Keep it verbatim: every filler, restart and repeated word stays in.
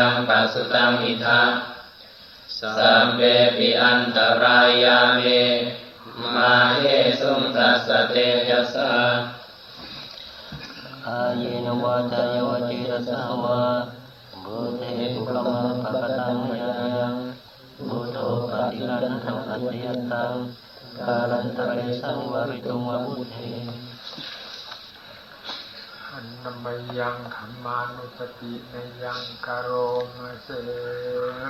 ปัสสุตังอิทังสัมเปปิอันตรายาเมมาเยสุงตัสสะเตยัสสะอาเยนวาจายวจิรสาวาบุเทปุกมังปะตังยายังบุโตปะติลันทังอัตยตังกาลันตะเรสังวริตุงวบุเทอันนมยังขมานุปติในยังกโรมเส